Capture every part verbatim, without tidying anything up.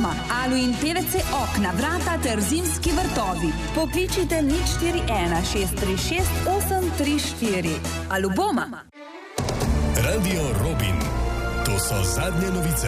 Alboma, Alu in P V C okna, vrata ter zimski vrtovi. Pokličite nič štiri ena šest tri šest osem tri štiri. Alboma. Radio Robin. To so zadnje novice.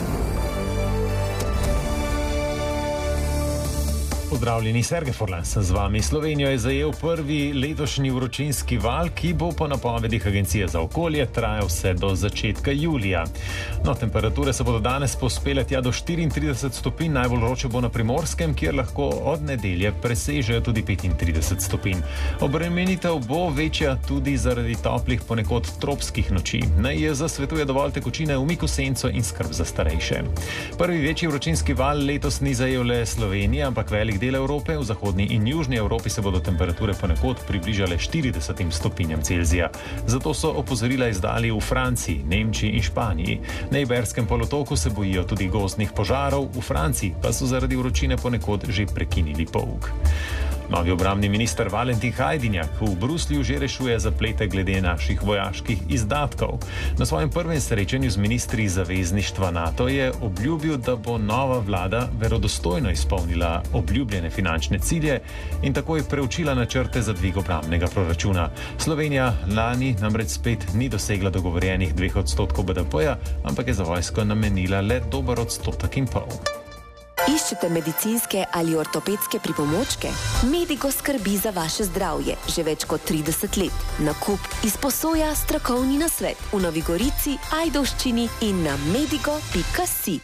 Pozdravljeni, Sergej Forlan sem z vami. Slovenijo je zajel prvi letošnji vročinski val, ki bo po napovedih Agencije za okolje trajal vse do začetka julija. No, temperature se bodo danes povzpele tja do štiriintrideset stopinj, najbolj vroče bo na Primorskem, kjer lahko od nedelje presežejo tudi petintrideset stopinj. Obremenitev bo večja tudi zaradi toplih, ponekod tropskih noči. Na I J Z svetuje dovolj tekočine, umik v senco in skrb za starejše. Prvi večji vročinski val letos ni zajel le Slovenije, ampak velik del Evrope. V zahodni in južni Evropi se bodo temperature ponekod približale štiridesetim stopinjam Celzija. Zato so opozorila izdali v Franciji, Nemčiji in Španiji. Na Iberskem polotoku se bojijo tudi gozdnih požarov, v Franciji pa so zaradi vročine ponekod že prekinili pouk. Novi obrambni minister Valentin Hajdinjak v Bruslju že rešuje zaplete glede naših vojaških izdatkov. Na svojem prvem srečanju z ministri zavezništva NATO je obljubil, da bo nova vlada verodostojno izpolnila obljubljene finančne cilje in takoj preučila načrte za dvig obrambnega proračuna. Slovenija lani namreč spet ni dosegla dogovorjenih dveh odstotkov B D P-ja, ampak je za vojsko namenila le dober odstotek in pol. Iščete medicinske ali ortopedske pripomočke? Medigo skrbi za vaše zdravje že več kot trideset let. Nakup, izposoja, strokovni nasvet v Novi Gorici, Ajdovščini in na medigo pika si.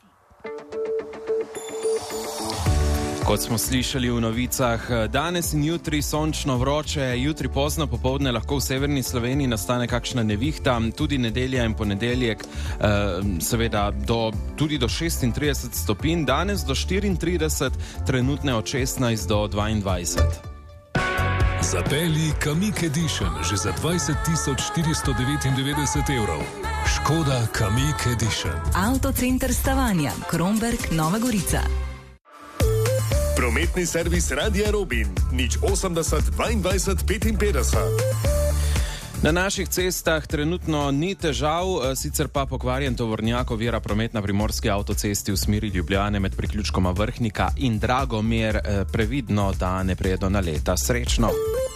Kot smo slišali v novicah, danes in jutri sončno vroče, jutri pozno popoldne lahko v severni Sloveniji nastane kakšna nevihta, tudi nedelja in ponedeljek, seveda do, tudi do šestintrideset stopinj, danes do štiriintrideset, trenutne od šestnajst do dvaindvajset. Zapelji Kamiq Edition že za dvajset tisoč štiristo devetindevetdeset evrov. Škoda Kamiq Edition. Avtocenter Stavanja, Kromberk, Nova Gorica. Prometni servis Radia Robin, nič osemdeset dvaindvajset petinpetdeset. Na naših cestah trenutno ni težav, sicer pa pokvarjen tovornjak ovira promet na primorski avtocesti v smeri Ljubljane med priključkoma Vrhnika in Dragomer. Previdno, da ne prijedo na leta. Srečno!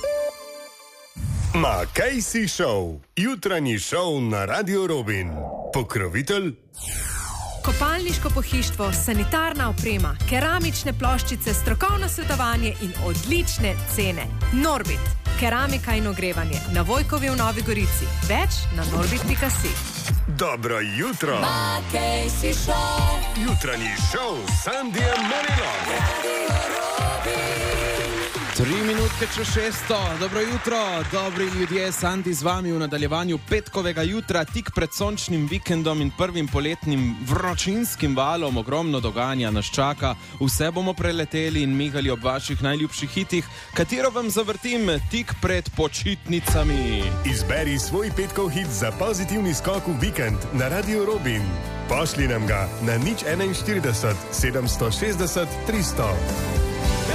Ma kaj si šov? Jutranji šov na Radio Robin. Pokrovitelj? Kopalniško pohištvo, sanitarna oprema, keramične ploščice, strokovno svetovanje in odlične cene. Norbit, keramika in ogrevanje na Vojkovi v Novi Gorici. Več na norbit pika si. Dobro jutro! Ma kaj si šov? Jutranji šov s Sandijem Marilom. Radio Robin. Tri minutke čez šesto, dobro jutro, dobri ljudje, Sandi z vami v nadaljevanju petkovega jutra, tik pred sončnim vikendom in prvim poletnim vročinskim valom. Ogromno dogajanja nas čaka, vse bomo preleteli in migali ob vaših najljubših hitih, katero vam zavrtim tik pred počitnicami. Izberi svoj petkov hit za pozitivni skok v vikend na Radio Robin. Pošli nam ga na nič štiriinštirideset sedemsto šestdeset tristo.